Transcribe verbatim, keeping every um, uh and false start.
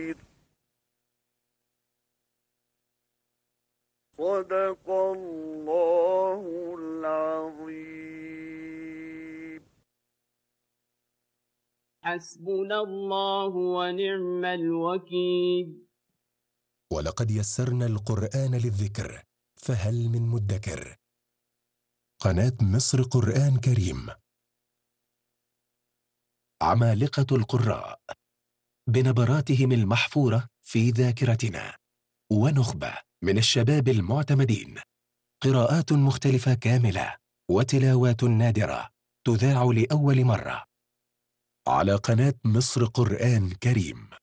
صدق الله العظيم. حسبنا الله ونعم الوكيل. ولقد يسرنا القرآن للذكر فهل من مدكر. قناة مصر قرآن كريم. عمالقة القراء بنبراتهم المحفورة في ذاكرتنا، ونخبة من الشباب المعتمدين، قراءات مختلفة كاملة وتلاوات نادرة تذاع لأول مرة على قناة مصر قرآن كريم.